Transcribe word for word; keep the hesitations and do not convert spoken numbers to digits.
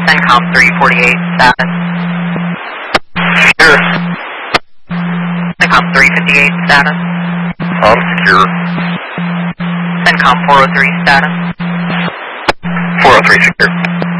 CENTCOM three forty-eight, status. Secure. CENTCOM three fifty-eight, status. I'm secure. CENTCOM four oh three, status. four oh three secure.